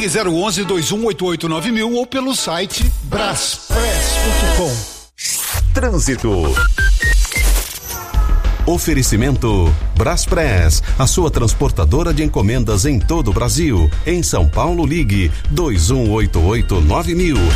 Ligue 011-2188-9000 ou pelo site braspress.com. Trânsito. Oferecimento Braspress, a sua transportadora de encomendas em todo o Brasil. Em São Paulo, ligue 2188-9000.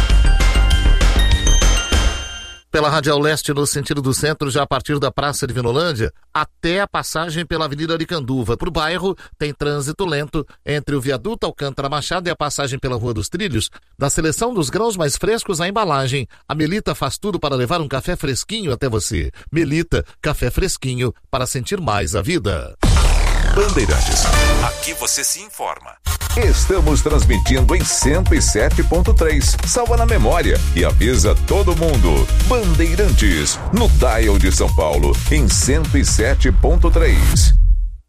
Pela Radial Leste, no sentido do centro, já a partir da Praça de Vinolândia, até a passagem pela Avenida Aricanduva. Para o bairro, tem trânsito lento entre o viaduto Alcântara Machado e a passagem pela Rua dos Trilhos. Da seleção dos grãos mais frescos à embalagem, a Melita faz tudo para levar um café fresquinho até você. Melita, café fresquinho para sentir mais a vida. Bandeirantes. Aqui você se informa. Estamos transmitindo em 107.3. Salva na memória e avisa todo mundo. Bandeirantes, no dial de São Paulo, em 107.3.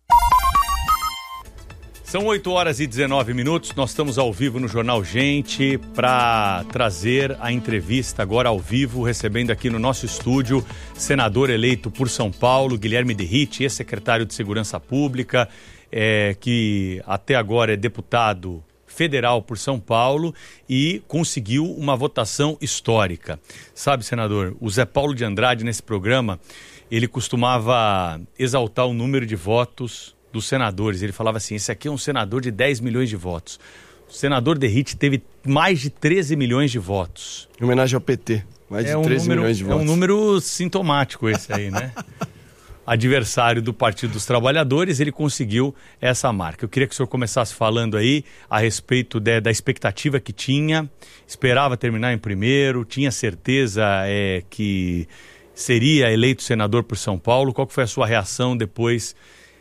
São 8h19. Nós estamos ao vivo no Jornal Gente para trazer a entrevista agora ao vivo, recebendo aqui no nosso estúdio senador eleito por São Paulo, Guilherme Derrite, ex-secretário de Segurança Pública, que até agora é deputado federal por São Paulo e conseguiu uma votação histórica. Sabe, senador, o Zé Paulo de Andrade, nesse programa, ele costumava exaltar o número de votos dos senadores. Ele falava assim, esse aqui é um senador de 10 milhões de votos. O senador Derrite teve mais de 13 milhões de votos. Em homenagem ao PT, mais de 13 milhões de votos. É um número sintomático esse aí, né? Adversário do Partido dos Trabalhadores, ele conseguiu essa marca. Eu queria que o senhor começasse falando aí a respeito da expectativa que tinha, esperava terminar em primeiro, tinha certeza que seria eleito senador por São Paulo. Qual que foi a sua reação depois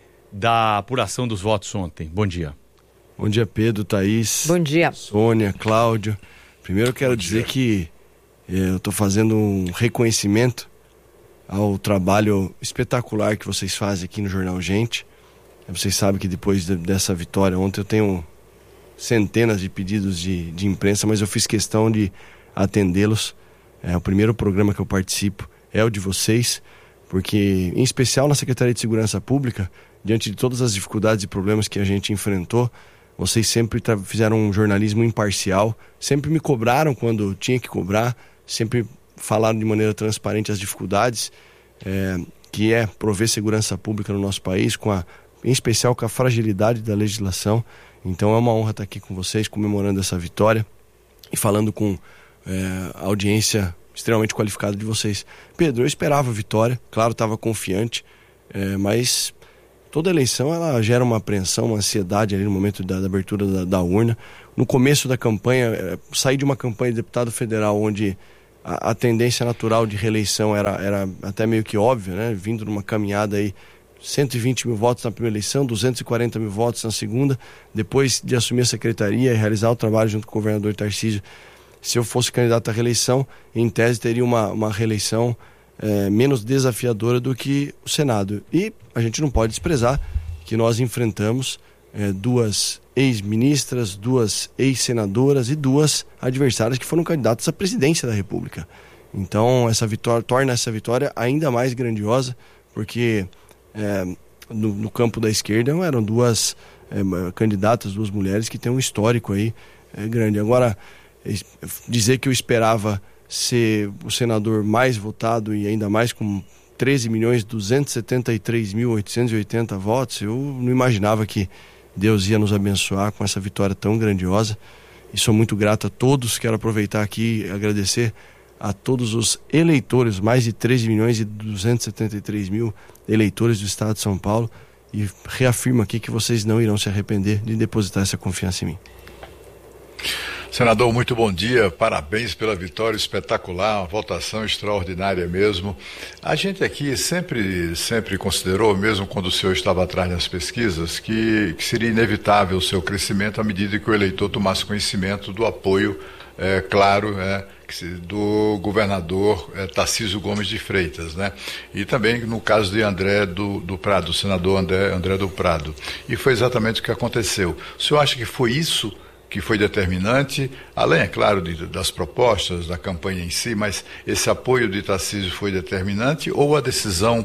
da apuração dos votos ontem? Bom dia. Bom dia, Pedro, Thaís. Bom dia. Sônia, Cláudio. Primeiro eu quero dizer que eu estou fazendo um reconhecimento ao trabalho espetacular que vocês fazem aqui no Jornal Gente. Vocês sabem que depois dessa vitória ontem eu tenho centenas de pedidos de imprensa, mas eu fiz questão de atendê-los. O primeiro programa que eu participo é o de vocês, porque, em especial na Secretaria de Segurança Pública, diante de todas as dificuldades e problemas que a gente enfrentou, vocês sempre fizeram um jornalismo imparcial, sempre me cobraram quando tinha que cobrar, sempre falaram de maneira transparente as dificuldades, que é prover segurança pública no nosso país, em especial com a fragilidade da legislação. Então é uma honra estar aqui com vocês, comemorando essa vitória e falando com a audiência extremamente qualificada de vocês. Pedro, eu esperava a vitória, claro, estava confiante, mas toda eleição ela gera uma apreensão, uma ansiedade ali no momento da abertura da urna. No começo da campanha, saí de uma campanha de deputado federal onde a tendência natural de reeleição era até meio que óbvia, né? Vindo numa caminhada aí, 120 mil votos na primeira eleição, 240 mil votos na segunda. Depois de assumir a secretaria e realizar o trabalho junto com o governador Tarcísio, se eu fosse candidato à reeleição, em tese teria uma reeleição menos desafiadora do que o Senado. E a gente não pode desprezar que nós enfrentamos duas ex-ministras, duas ex-senadoras e duas adversárias que foram candidatas à presidência da República. Então essa vitória torna essa vitória ainda mais grandiosa, porque no campo da esquerda eram duas candidatas, duas mulheres que têm um histórico aí grande. Agora, dizer que eu esperava ser o senador mais votado e ainda mais com 13.273.880 votos, eu não imaginava que Deus ia nos abençoar com essa vitória tão grandiosa. E sou muito grato a todos. Quero aproveitar aqui e agradecer a todos os eleitores, mais de 13.273.000 eleitores do estado de São Paulo, e reafirmo aqui que vocês não irão se arrepender de depositar essa confiança em mim. Senador, muito bom dia, parabéns pela vitória espetacular, uma votação extraordinária mesmo. A gente aqui sempre considerou, mesmo quando o senhor estava atrás das pesquisas, que seria inevitável o seu crescimento à medida que o eleitor tomasse conhecimento do apoio, claro, do governador Tarcísio Gomes de Freitas, né? E também no caso de André do Prado, o senador André do Prado. E foi exatamente o que aconteceu. O senhor acha que foi isso que foi determinante, além, é claro, das propostas, da campanha em si, mas esse apoio de Tarcísio foi determinante, ou a decisão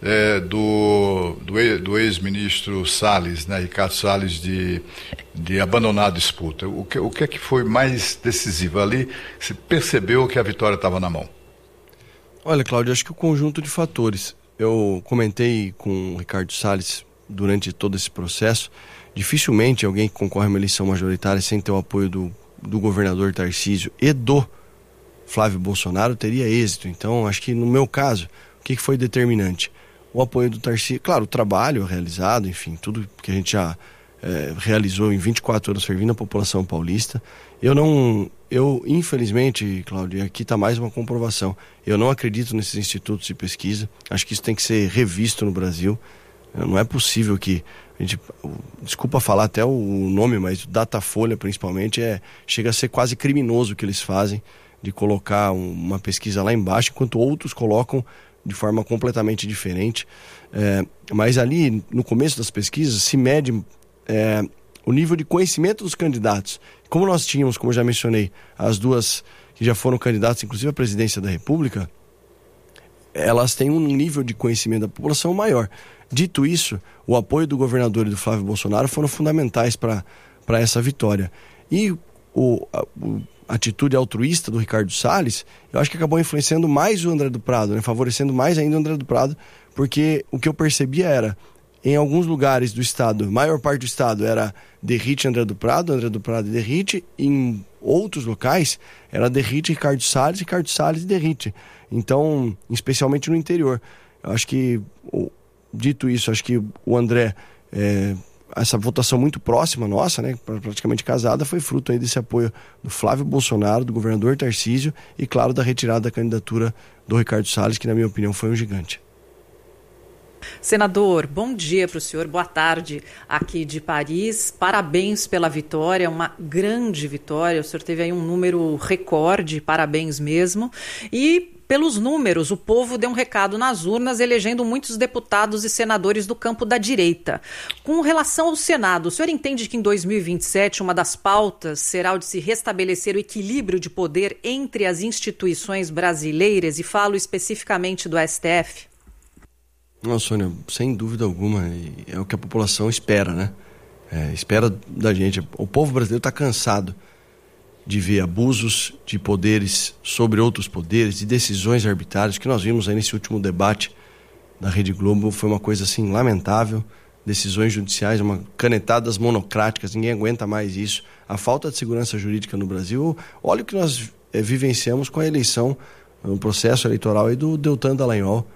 do ex-ministro Salles, né, Ricardo Salles, de abandonar a disputa? O que é que foi mais decisivo ali? Se percebeu que a vitória estava na mão? Olha, Cláudio, acho que o conjunto de fatores. Eu comentei com o Ricardo Salles durante todo esse processo. Dificilmente alguém que concorre a uma eleição majoritária sem ter o apoio do governador Tarcísio e do Flávio Bolsonaro teria êxito. Então, acho que no meu caso, o que foi determinante? O apoio do Tarcísio, claro, o trabalho realizado, enfim, tudo que a gente já realizou em 24 horas servindo a população paulista. Eu infelizmente, Cláudio, aqui está mais uma comprovação. Eu não acredito nesses institutos de pesquisa. Acho que isso tem que ser revisto no Brasil. Não é possível que a gente, desculpa falar até o nome, mas o Datafolha principalmente chega a ser quase criminoso o que eles fazem, de colocar uma pesquisa lá embaixo, enquanto outros colocam de forma completamente diferente. Mas ali, no começo das pesquisas, se mede o nível de conhecimento dos candidatos. Como nós tínhamos, como eu já mencionei, as duas que já foram candidatas, inclusive à presidência da República, elas têm um nível de conhecimento da população maior. Dito isso, o apoio do governador e do Flávio Bolsonaro foram fundamentais para essa vitória. E a atitude altruísta do Ricardo Salles, eu acho que acabou influenciando mais o André do Prado, né? Favorecendo mais ainda o André do Prado, porque o que eu percebia era, em alguns lugares do estado, maior parte do estado era Derrite André do Prado e Derrite, em outros locais era Derrite Ricardo Salles e Derrite. Então, especialmente no interior. Eu acho que, dito isso, acho que o André, essa votação muito próxima nossa, né, praticamente casada, foi fruto aí desse apoio do Flávio Bolsonaro, do governador Tarcísio e, claro, da retirada da candidatura do Ricardo Salles, que, na minha opinião, foi um gigante. Senador, bom dia para o senhor, boa tarde aqui de Paris, parabéns pela vitória, uma grande vitória, o senhor teve aí um número recorde, parabéns mesmo, e pelos números, o povo deu um recado nas urnas, elegendo muitos deputados e senadores do campo da direita. Com relação ao Senado, o senhor entende que em 2027 uma das pautas será o de se restabelecer o equilíbrio de poder entre as instituições brasileiras, e falo especificamente do STF? Não, Sônia, sem dúvida alguma, é o que a população espera, né? Espera da gente. O povo brasileiro está cansado de ver abusos de poderes sobre outros poderes, de decisões arbitrárias, que nós vimos aí nesse último debate da Rede Globo, foi uma coisa assim lamentável, decisões judiciais, canetadas monocráticas, ninguém aguenta mais isso. A falta de segurança jurídica no Brasil, olha o que nós vivenciamos com a eleição, o processo eleitoral aí do Deltan Dallagnol.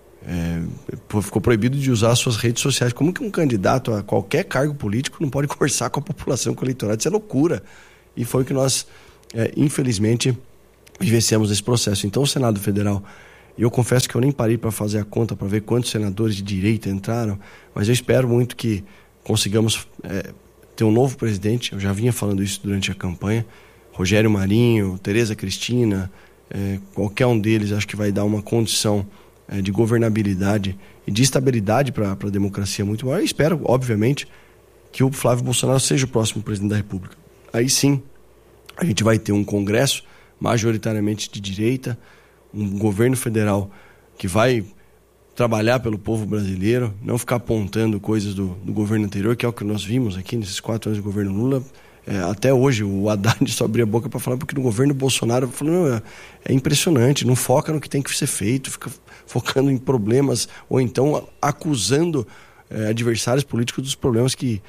Ficou proibido de usar suas redes sociais. Como que um candidato a qualquer cargo político não pode conversar com a população, com o eleitorado? Isso é loucura. E foi o que nós, infelizmente, vivenciamos nesse processo. Então, o Senado Federal, eu confesso que eu nem parei para fazer a conta, para ver quantos senadores de direita entraram, mas eu espero muito que consigamos ter um novo presidente. Eu já vinha falando isso durante a campanha. Rogério Marinho, Tereza Cristina, qualquer um deles acho que vai dar uma condição de governabilidade e de estabilidade para a democracia muito maior. Eu espero, obviamente, que o Flávio Bolsonaro seja o próximo presidente da República. Aí sim, a gente vai ter um Congresso majoritariamente de direita, um governo federal que vai trabalhar pelo povo brasileiro, não ficar apontando coisas do governo anterior, que é o que nós vimos aqui nesses 4 anos do governo Lula. Até hoje o Haddad só abria a boca para falar, porque no governo Bolsonaro falou, é impressionante, não foca no que tem que ser feito, fica focando em problemas, ou então acusando adversários políticos dos problemas que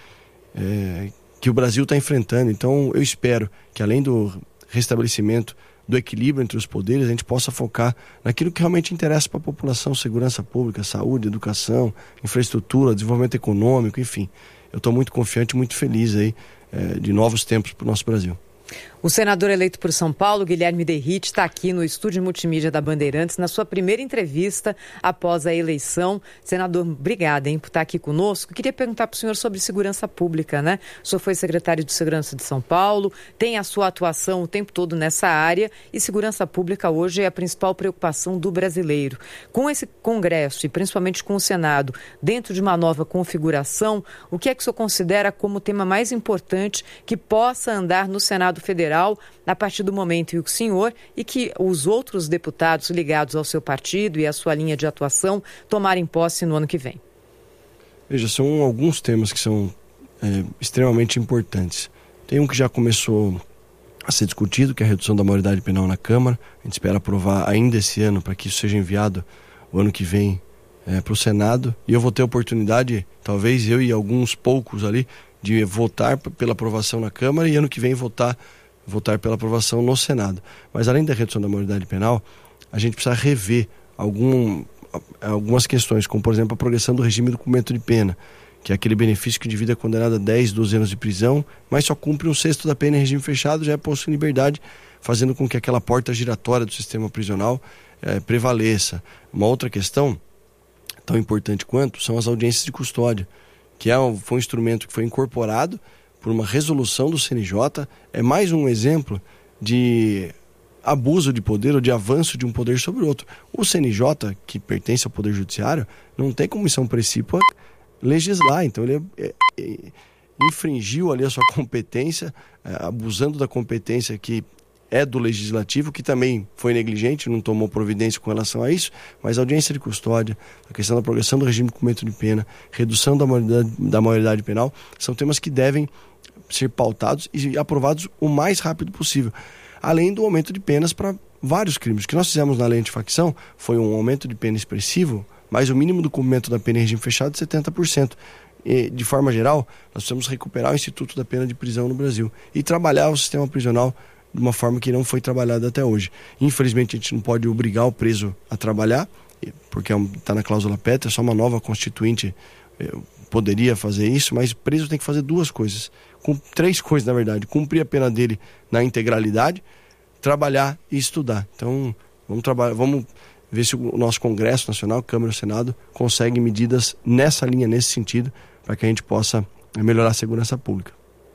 o Brasil está enfrentando. Então eu espero que, além do restabelecimento do equilíbrio entre os poderes, a gente possa focar naquilo que realmente interessa para a população: segurança pública, saúde, educação, infraestrutura, desenvolvimento econômico, enfim. Eu estou muito confiante, muito feliz aí de novos tempos para o nosso Brasil. O senador eleito por São Paulo, Guilherme Derrite, está aqui no estúdio multimídia da Bandeirantes na sua primeira entrevista após a eleição. Senador, obrigada por estar aqui conosco. Queria perguntar para o senhor sobre segurança pública, né? O senhor foi secretário de Segurança de São Paulo, tem a sua atuação o tempo todo nessa área e segurança pública hoje é a principal preocupação do brasileiro. Com esse Congresso e principalmente com o Senado, dentro de uma nova configuração, o que é que o senhor considera como o tema mais importante que possa andar no Senado Federal a partir do momento em que o senhor e que os outros deputados ligados ao seu partido e à sua linha de atuação tomarem posse no ano que vem? Veja, são alguns temas que são extremamente importantes. Tem um que já começou a ser discutido, que é a redução da maioridade penal na Câmara. A gente espera aprovar ainda esse ano para que isso seja enviado o ano que vem para o Senado. E eu vou ter a oportunidade, talvez eu e alguns poucos ali, de votar pela aprovação na Câmara e ano que vem votar pela aprovação no Senado. Mas além da redução da maioridade penal, a gente precisa rever algumas questões, como por exemplo a progressão do regime do cumprimento de pena, que é aquele benefício que o indivíduo é condenado a 10, 12 anos de prisão, mas só cumpre 1/6 da pena em regime fechado, já é posto em liberdade, fazendo com que aquela porta giratória do sistema prisional prevaleça. Uma outra questão, tão importante quanto, são as audiências de custódia, que foi um instrumento que foi incorporado por uma resolução do CNJ, é mais um exemplo de abuso de poder ou de avanço de um poder sobre o outro. O CNJ, que pertence ao Poder Judiciário, não tem como missão precípua legislar, então ele infringiu ali a sua competência, abusando da competência que é do Legislativo, que também foi negligente, não tomou providência com relação a isso, mas a audiência de custódia, a questão da progressão do regime de cumprimento de pena, redução da maioridade penal, são temas que devem ser pautados e aprovados o mais rápido possível. Além do aumento de penas para vários crimes. O que nós fizemos na lei antifacção foi um aumento de pena expressivo, mas o mínimo do cumprimento da pena em regime fechado de 70%. E, de forma geral, nós precisamos recuperar o Instituto da Pena de Prisão no Brasil e trabalhar o sistema prisional de uma forma que não foi trabalhada até hoje. Infelizmente, a gente não pode obrigar o preso a trabalhar, porque está na cláusula pétrea, só uma nova constituinte poderia fazer isso, mas o preso tem que fazer três coisas, na verdade: cumprir a pena dele na integralidade, trabalhar e estudar. Então, vamos ver se o nosso Congresso Nacional, Câmara e Senado, conseguem medidas nessa linha, nesse sentido, para que a gente possa melhorar a segurança pública.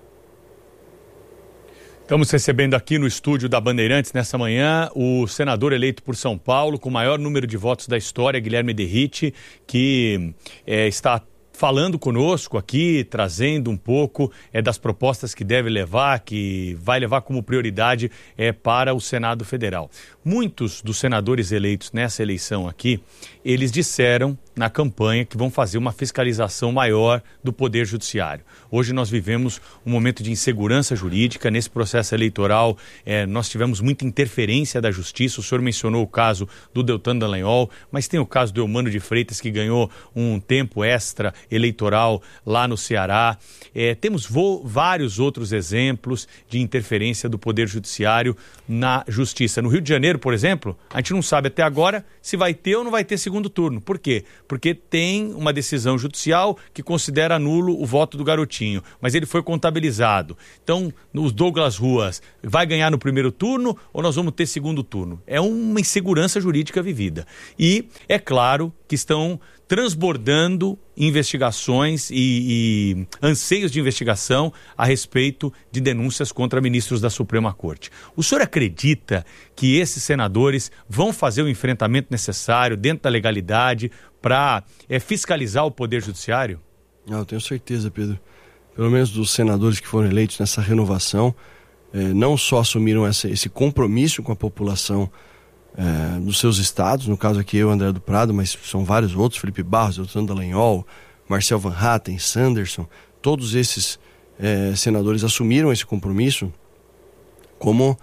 Estamos recebendo aqui no estúdio da Bandeirantes nessa manhã o senador eleito por São Paulo com o maior número de votos da história, Guilherme Derrite, que está falando conosco aqui, trazendo um pouco das propostas que deve levar, que vai levar como prioridade para o Senado Federal. Muitos dos senadores eleitos nessa eleição aqui, eles disseram na campanha que vão fazer uma fiscalização maior do Poder Judiciário. Hoje nós vivemos um momento de insegurança jurídica. Nesse processo eleitoral, nós tivemos muita interferência da Justiça. O senhor mencionou o caso do Deltan Dallagnol, mas tem o caso do Eumano de Freitas, que ganhou um tempo extra eleitoral lá no Ceará. Temos vários outros exemplos de interferência do Poder Judiciário na Justiça. No Rio de Janeiro, por exemplo, a gente não sabe até agora se vai ter ou não vai ter segundo turno. Por quê? Porque tem uma decisão judicial que considera nulo o voto do garotinho, mas ele foi contabilizado. Então, o Douglas Ruas vai ganhar no primeiro turno ou nós vamos ter segundo turno? É uma insegurança jurídica vivida. E é claro que estão transbordando investigações e anseios de investigação a respeito de denúncias contra ministros da Suprema Corte. O senhor acredita que esses senadores vão fazer o enfrentamento necessário dentro da legalidade para fiscalizar o Poder Judiciário? Eu tenho certeza, Pedro. Pelo menos dos senadores que foram eleitos nessa renovação, não só assumiram esse compromisso com a população dos seus estados, no caso aqui eu, André do Prado, mas são vários outros, Felipe Barros, Deltan Dallagnol, Marcel Van Hatten, Sanderson, todos esses senadores assumiram esse compromisso como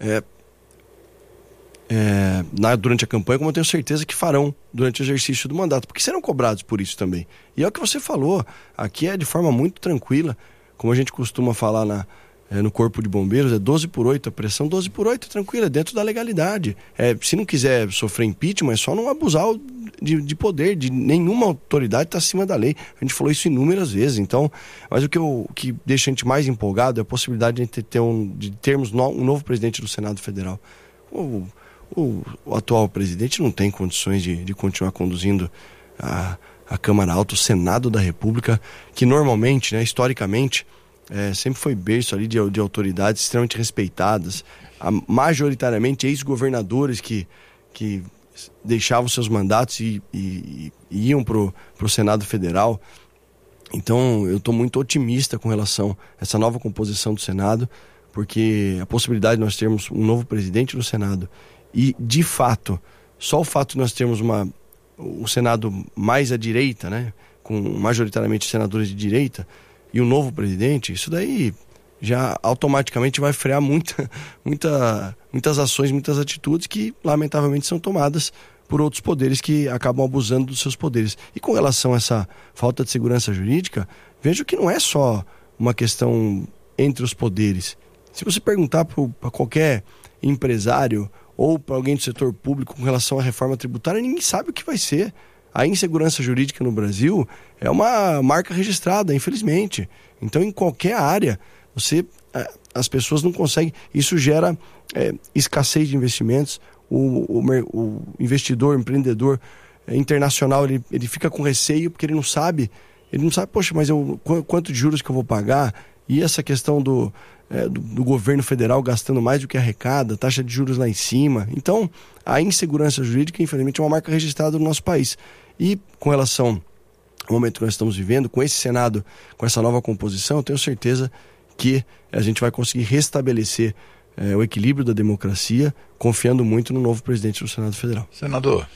durante a campanha, como eu tenho certeza que farão durante o exercício do mandato, porque serão cobrados por isso também. E é o que você falou, aqui é de forma muito tranquila, como a gente costuma falar no Corpo de Bombeiros, 12/8, a pressão 12/8, tranquila, dentro da legalidade. Se não quiser sofrer impeachment, é só não abusar de poder, de nenhuma autoridade está acima da lei. A gente falou isso inúmeras vezes. Então, mas o que deixa a gente mais empolgado é a possibilidade de termos um novo presidente do Senado Federal. O atual presidente não tem condições de continuar conduzindo a Câmara Alta, o Senado da República, que normalmente, né, historicamente, sempre foi berço ali de autoridades extremamente respeitadas, majoritariamente ex-governadores que deixavam seus mandatos e iam para o Senado Federal. Então eu estou muito otimista com relação a essa nova composição do Senado, porque a possibilidade de nós termos um novo presidente no Senado e, de fato, só o fato de nós termos o Senado mais à direita, né, com majoritariamente senadores de direita, e um novo presidente, isso daí já automaticamente vai frear muitas ações, muitas atitudes que lamentavelmente são tomadas por outros poderes que acabam abusando dos seus poderes. E com relação a essa falta de segurança jurídica, vejo que não é só uma questão entre os poderes. Se você perguntar para qualquer empresário ou para alguém do setor público com relação à reforma tributária, ninguém sabe o que vai ser. A insegurança jurídica no Brasil é uma marca registrada, infelizmente. Então, em qualquer área, as pessoas não conseguem. Isso gera escassez de investimentos. O investidor, o empreendedor internacional, ele fica com receio porque ele não sabe, poxa, mas quanto de juros que eu vou pagar? E essa questão do governo federal gastando mais do que arrecada, taxa de juros lá em cima. Então, a insegurança jurídica, infelizmente, é uma marca registrada no nosso país. E com relação ao momento que nós estamos vivendo, com esse Senado, com essa nova composição, eu tenho certeza que a gente vai conseguir restabelecer o equilíbrio da democracia, confiando muito no novo presidente do Senado Federal. Senador,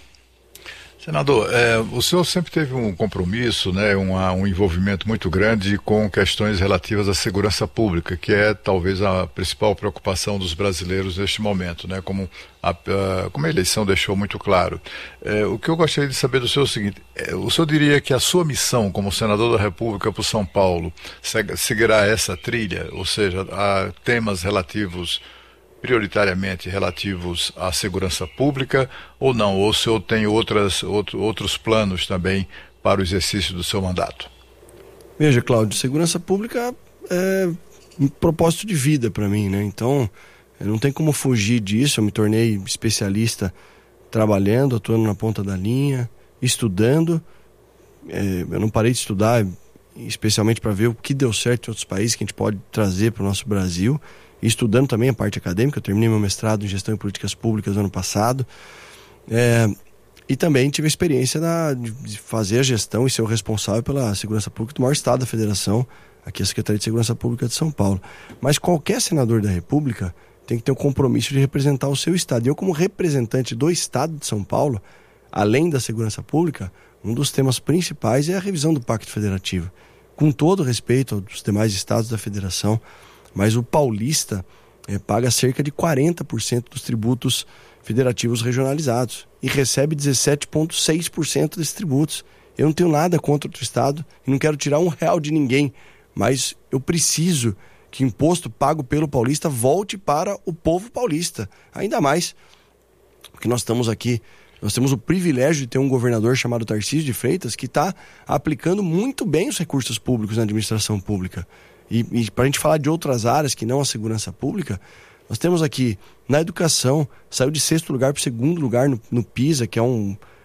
o senhor sempre teve um compromisso, né, um envolvimento muito grande com questões relativas à segurança pública, que é talvez a principal preocupação dos brasileiros neste momento, né, como a eleição deixou muito claro. O que eu gostaria de saber do senhor é o seguinte: o senhor diria que a sua missão como senador da República por São Paulo seguirá essa trilha, ou seja, a temas prioritariamente relativos à segurança pública, ou não? Ou o senhor tem outros planos também para o exercício do seu mandato? Veja, Cláudio, segurança pública é um propósito de vida para mim, né? Então, não tem como fugir disso. Eu me tornei especialista trabalhando, atuando na ponta da linha, estudando. Eu não parei de estudar, especialmente para ver o que deu certo em outros países que a gente pode trazer para o nosso Brasil. E estudando também a parte acadêmica. Eu terminei meu mestrado em Gestão e Políticas Públicas no ano passado. E também tive a experiência de fazer a gestão e ser o responsável pela segurança pública do maior estado da federação, aqui a Secretaria de Segurança Pública de São Paulo. Mas qualquer senador da República tem que ter um compromisso de representar o seu estado. E eu, como representante do estado de São Paulo, além da segurança pública, um dos temas principais é a revisão do Pacto Federativo. Com todo respeito aos demais estados da federação, mas o paulista paga cerca de 40% dos tributos federativos regionalizados e recebe 17,6% desses tributos. Eu não tenho nada contra outro estado e não quero tirar R$1 de ninguém, mas eu preciso que o imposto pago pelo paulista volte para o povo paulista. Ainda mais porque nós temos o privilégio de ter um governador chamado Tarcísio de Freitas que está aplicando muito bem os recursos públicos na administração pública. E para a gente falar de outras áreas que não a segurança pública, nós temos aqui, na educação, saiu de 6º lugar para o 2º lugar no PISA, que é